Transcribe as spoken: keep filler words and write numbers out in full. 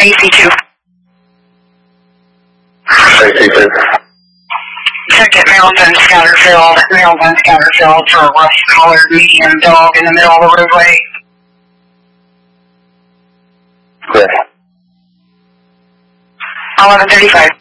A C two. A C two. Second Middleton Scatterfield, Middleton Scatterfield for a rough-collared medium dog in the middle of the roadway. Yes. eleven thirty-five.